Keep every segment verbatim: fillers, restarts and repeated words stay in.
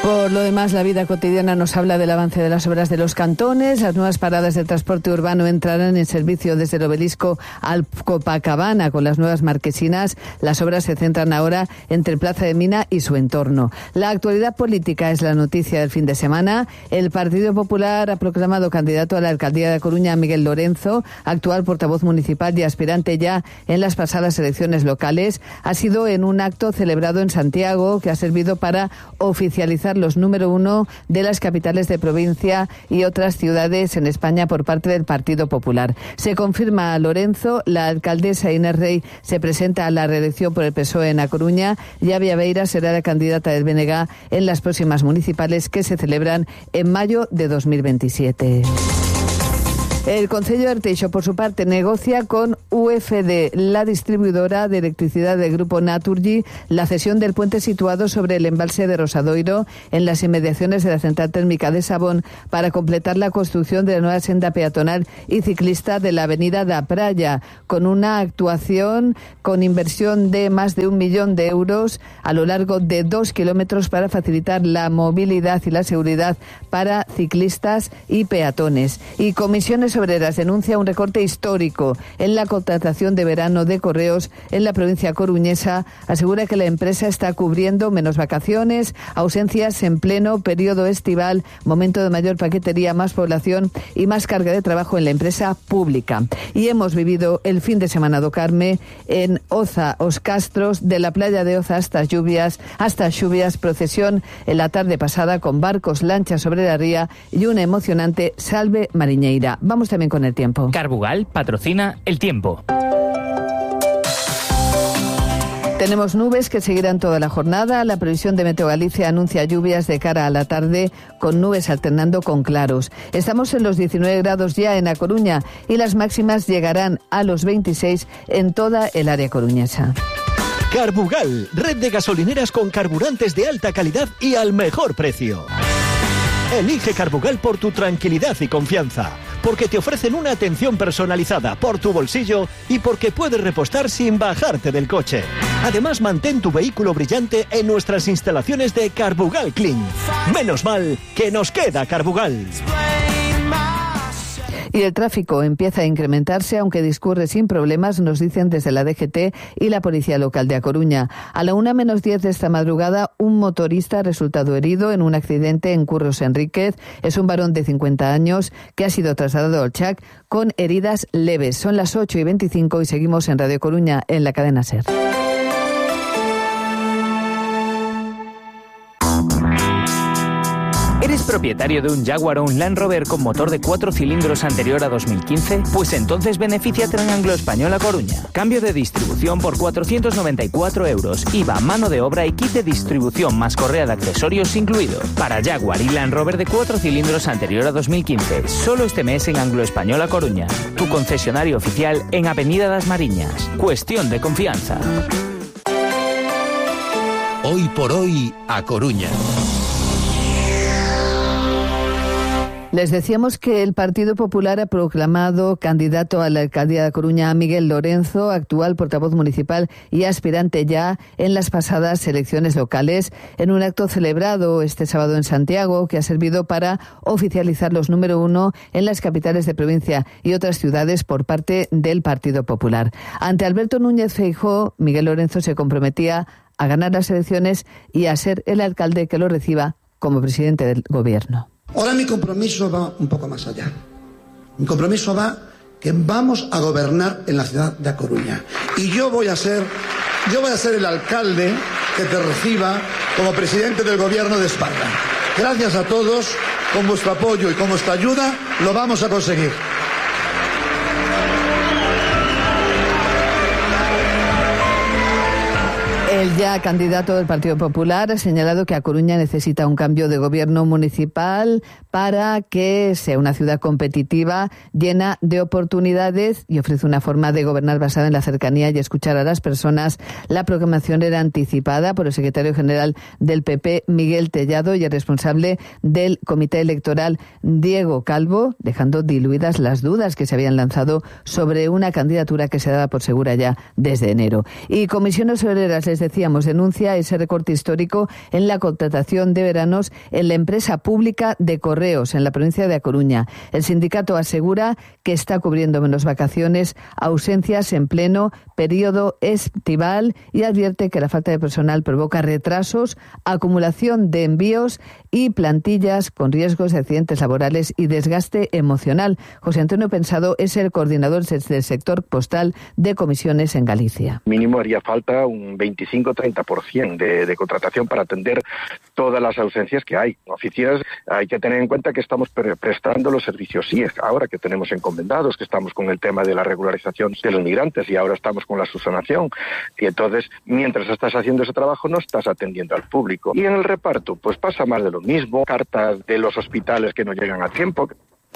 Por lo demás, la vida cotidiana nos habla del avance de las obras de los cantones. Las nuevas paradas de transporte urbano entrarán en servicio desde el Obelisco al Copacabana con las nuevas marquesinas. Las obras se centran ahora entre Plaza de Mina y su entorno. La actualidad política es la noticia del fin de semana. El Partido Popular ha proclamado candidato a la alcaldía de Coruña a Miguel Lorenzo, actual portavoz municipal y aspirante ya en las pasadas elecciones locales. Ha sido en un acto celebrado en Santiago que ha servido para oficializar los número uno de las capitales de provincia y otras ciudades en España por parte del Partido Popular. Se confirma a Lorenzo, la alcaldesa Inés Rey se presenta a la reelección por el P S O E en A Coruña y Avia Beira será la candidata del B N G en las próximas municipales que se celebran en mayo de dos mil veintisiete. El Concello de Arteixo, por su parte, negocia con U F D, la distribuidora de electricidad del grupo Naturgy, la cesión del puente situado sobre el embalse de Rosadoiro, en las inmediaciones de la central térmica de Sabón, para completar la construcción de la nueva senda peatonal y ciclista de la avenida da Praia, con una actuación con inversión de más de un millón de euros a lo largo de dos kilómetros para facilitar la movilidad y la seguridad para ciclistas y peatones. Y Comisiones Obreras denuncia un recorte histórico en la contratación de verano de correos en la provincia coruñesa. Asegura que la empresa está cubriendo menos vacaciones, ausencias en pleno periodo estival, momento de mayor paquetería, más población y más carga de trabajo en la empresa pública. Y hemos vivido el fin de semana do Carme en Oza, Os Castros, de la playa de Oza hasta lluvias, hasta lluvias, procesión en la tarde pasada con barcos, lanchas sobre la ría y una emocionante salve mariñeira. Vamos también con el tiempo. Carbugal patrocina el tiempo. Tenemos nubes que seguirán toda la jornada. La previsión de Meteo Galicia anuncia lluvias de cara a la tarde, con nubes alternando con claros. Estamos en los diecinueve grados ya en A Coruña y las máximas llegarán a los veintiséis en toda el área coruñesa. Carbugal, red de gasolineras con carburantes de alta calidad y al mejor precio. Elige Carbugal por tu tranquilidad y confianza, porque te ofrecen una atención personalizada por tu bolsillo y porque puedes repostar sin bajarte del coche. Además, mantén tu vehículo brillante en nuestras instalaciones de Carbugal Clean. Menos mal que nos queda Carbugal. Y el tráfico empieza a incrementarse, aunque discurre sin problemas, nos dicen desde la D G T y la Policía Local de A Coruña. A la una menos diez de esta madrugada, un motorista ha resultado herido en un accidente en Curros Enríquez. Es un varón de cincuenta años que ha sido trasladado al C H A C con heridas leves. Son las ocho y veinticinco y seguimos en Radio Coruña, en la cadena SER. ¿Eres propietario de un Jaguar o un Land Rover con motor de cuatro cilindros anterior a dos mil quince? Pues entonces benefíciate en Anglo-Español A Coruña. Cambio de distribución por cuatrocientos noventa y cuatro euros, I V A, mano de obra y kit de distribución más correa de accesorios incluido. Para Jaguar y Land Rover de cuatro cilindros anterior a dos mil quince, solo este mes en Anglo-Español A Coruña. Tu concesionario oficial en Avenida das Mariñas. Cuestión de confianza. Hoy por hoy, A Coruña. Les decíamos que el Partido Popular ha proclamado candidato a la alcaldía de Coruña a Miguel Lorenzo, actual portavoz municipal y aspirante ya en las pasadas elecciones locales, en un acto celebrado este sábado en Santiago, que ha servido para oficializar los número uno en las capitales de provincia y otras ciudades por parte del Partido Popular. Ante Alberto Núñez Feijóo, Miguel Lorenzo se comprometía a ganar las elecciones y a ser el alcalde que lo reciba como presidente del gobierno. Ahora mi compromiso va un poco más allá. Mi compromiso va que vamos a gobernar en la ciudad de A Coruña. Y yo voy a ser, yo voy a ser el alcalde que te reciba como presidente del gobierno de España. Gracias a todos, con vuestro apoyo y con vuestra ayuda, lo vamos a conseguir. El ya candidato del Partido Popular ha señalado que A Coruña necesita un cambio de gobierno municipal para que sea una ciudad competitiva, llena de oportunidades, y ofrece una forma de gobernar basada en la cercanía y escuchar a las personas. La proclamación era anticipada por el secretario general del P P, Miguel Tellado, y el responsable del Comité Electoral, Diego Calvo, dejando diluidas las dudas que se habían lanzado sobre una candidatura que se daba por segura ya desde enero. Y Comisiones Obreras, les decía decíamos, denuncia ese recorte histórico en la contratación de veranos en la empresa pública de correos en la provincia de A Coruña. El sindicato asegura que está cubriendo menos vacaciones, ausencias en pleno periodo estival y advierte que la falta de personal provoca retrasos, acumulación de envíos y plantillas con riesgos de accidentes laborales y desgaste emocional. José Antonio Pensado es el coordinador del sector postal de comisiones en Galicia. Mínimo haría falta un veinticinco a treinta por ciento de, de contratación para atender todas las ausencias que hay. Oficinas, hay que tener en cuenta que estamos pre- prestando los servicios I E G, ahora que tenemos encomendados, que estamos con el tema de la regularización de los migrantes y ahora estamos con la subsanación. Y entonces, mientras estás haciendo ese trabajo, no estás atendiendo al público. Y en el reparto, pues pasa más de lo mismo, cartas de los hospitales que no llegan a tiempo.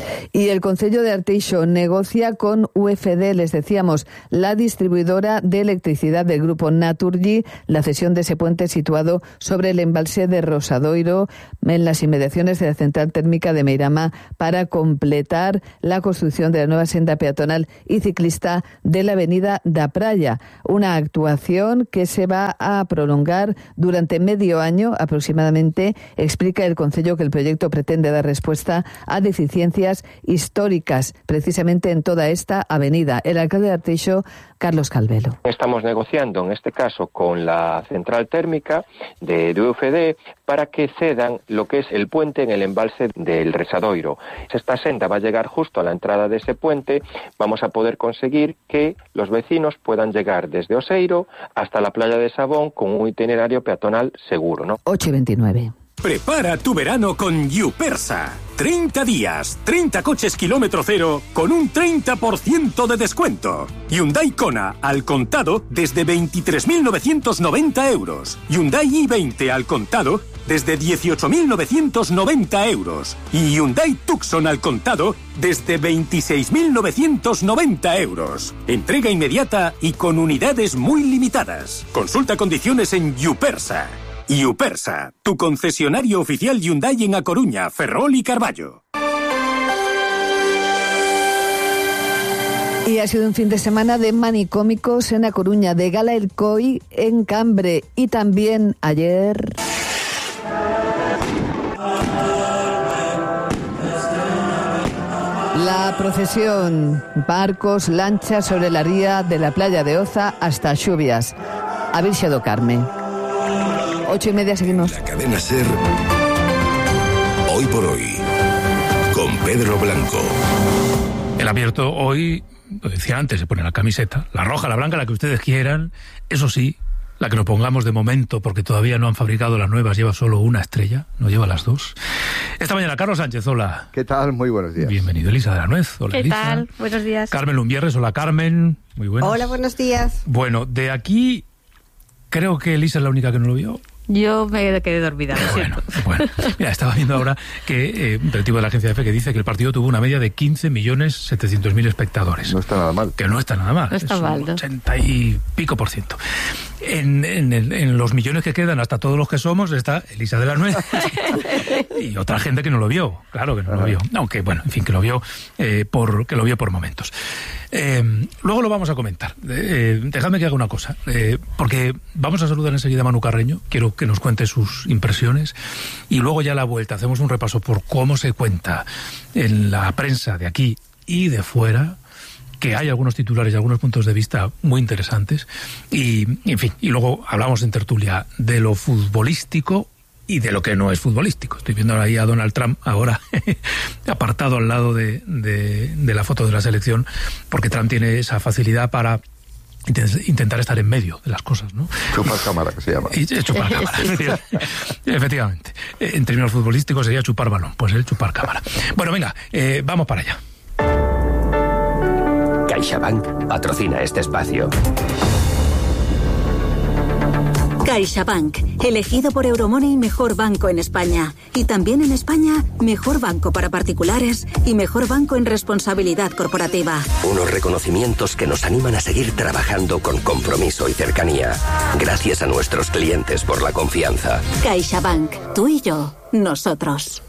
Y el Concello de Arteixo negocia con U F D, les decíamos, la distribuidora de electricidad del grupo Naturgy, la cesión de ese puente situado sobre el embalse de Rosadoiro, en las inmediaciones de la central térmica de Meirama, para completar la construcción de la nueva senda peatonal y ciclista de la avenida da Praia. Una actuación que se va a prolongar durante medio año aproximadamente. Explica el Concello que el proyecto pretende dar respuesta a deficiencias históricas precisamente en toda esta avenida. El alcalde de Arteixo, Carlos Calvelo. Estamos negociando en este caso con la central térmica de, de U F D para que cedan lo que es el puente en el embalse del Resadoiro. Esta senda va a llegar justo a la entrada de ese puente. Vamos a poder conseguir que los vecinos puedan llegar desde Oseiro hasta la playa de Sabón con un itinerario peatonal seguro, ¿no? ocho y veintinueve. Prepara tu verano con Yupersa. treinta días, treinta coches kilómetro cero con un treinta por ciento de descuento. Hyundai Kona al contado desde veintitrés mil novecientos noventa euros. Hyundai i veinte al contado desde dieciocho mil novecientos noventa euros. Y Hyundai Tucson al contado desde veintiséis mil novecientos noventa euros. Entrega inmediata y con unidades muy limitadas. Consulta condiciones en Yupersa. Yupersa, tu concesionario oficial Hyundai en A Coruña, Ferrol y Carballo. Y ha sido un fin de semana de manicómicos en A Coruña, de Gala El Coi en Cambre y también ayer... La procesión, barcos, lanchas sobre la ría de la playa de Oza hasta Xubias, a Virxe do Carme. Ocho y media seguimos. La cadena SER, hoy por hoy, con Pedro Blanco. El abierto hoy, lo decía antes, se pone la camiseta, la roja, la blanca, la que ustedes quieran, eso sí, la que nos pongamos de momento, porque todavía no han fabricado las nuevas, lleva solo una estrella, no lleva las dos. Esta mañana, Carlos Sánchez, hola. ¿Qué tal? Muy buenos días. Bienvenido, Elisa de la Nuez. Hola, ¿Qué Elisa. tal? Buenos días. Carmen Lumbierres, hola, Carmen. Muy buenas. Hola, buenos días. Bueno, de aquí, creo que Elisa es la única que no lo vio. Yo me quedé dormida. Bueno, bueno. Mira, estaba viendo ahora que eh, un directivo de la agencia EFE que dice que el partido tuvo una media de quince millones setecientos mil espectadores. No está nada mal. Que no está nada mal. No está es mal, un ¿no? ochenta y pico por ciento. En, en, el, en los millones que quedan, hasta todos los que somos, está Elisa de la Nuez y otra gente que no lo vio. Claro que no Ajá. lo vio. Aunque, bueno, en fin, que lo vio, eh, por, que lo vio por momentos. Eh, luego lo vamos a comentar. Eh, dejadme que haga una cosa, eh, porque vamos a saludar enseguida a Manu Carreño. Quiero que nos cuente sus impresiones y luego ya a la vuelta hacemos un repaso por cómo se cuenta en la prensa de aquí y de fuera, que hay algunos titulares y algunos puntos de vista muy interesantes y, en fin, y luego hablamos en tertulia de lo futbolístico y de lo que no es futbolístico. Estoy viendo ahí a Donald Trump ahora apartado al lado de, de, de la foto de la selección, porque Trump tiene esa facilidad para intentar estar en medio de las cosas, ¿no? Chupar cámara, que se llama. Y, eh, chupar cámara, efectivamente. efectivamente. En términos futbolísticos sería chupar balón, pues él chupar cámara. Bueno, venga, eh, vamos para allá. CaixaBank patrocina este espacio. CaixaBank, elegido por Euromoney mejor banco en España. Y también en España, mejor banco para particulares y mejor banco en responsabilidad corporativa. Unos reconocimientos que nos animan a seguir trabajando con compromiso y cercanía. Gracias a nuestros clientes por la confianza. CaixaBank, tú y yo, nosotros.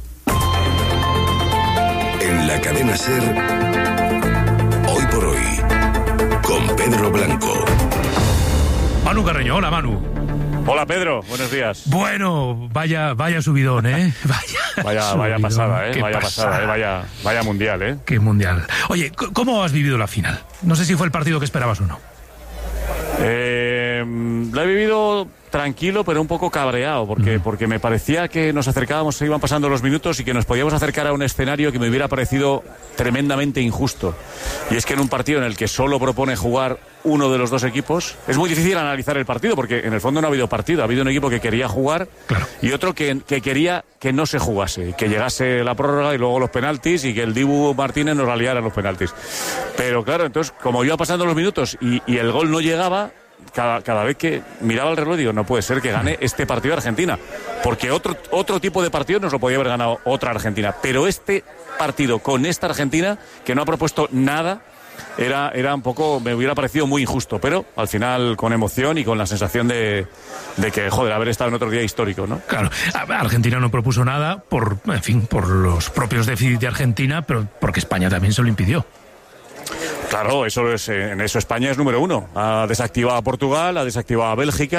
En la cadena SER, hoy por hoy, con Pedro Blanco. Manu Carreño. Hola, Manu. Hola, Pedro. Buenos días. Bueno, vaya vaya subidón, ¿eh? Vaya, vaya, subidón. vaya pasada, ¿eh? Vaya pasada. pasada, ¿eh? Vaya, vaya mundial, ¿eh? Qué mundial. Oye, ¿cómo has vivido la final? No sé si fue el partido que esperabas o no. Eh, lo he vivido tranquilo, pero un poco cabreado, porque, mm. porque me parecía que nos acercábamos, se iban pasando los minutos y que nos podíamos acercar a un escenario que me hubiera parecido tremendamente injusto. Y es que en un partido en el que solo propone jugar uno de los dos equipos, es muy difícil analizar el partido, porque en el fondo no ha habido partido, ha habido un equipo que quería jugar, claro, y otro que, que quería que no se jugase, que llegase la prórroga y luego los penaltis y que el Dibu Martínez nos la liara los penaltis. Pero claro, entonces, como iba pasando los minutos y, y el gol no llegaba, Cada, cada vez que miraba el reloj digo, no puede ser que gane este partido Argentina, porque otro, otro tipo de partido nos lo podía haber ganado otra Argentina, pero este partido con esta Argentina, que no ha propuesto nada, era, era un poco, me hubiera parecido muy injusto, pero al final con emoción y con la sensación de, de que, joder, haber estado en otro día histórico, ¿no? Claro, Argentina no propuso nada por, en fin, por los propios déficits de Argentina, pero porque España también se lo impidió. Claro, eso es, en eso España es número uno. Ha desactivado a Portugal, ha desactivado a Bélgica.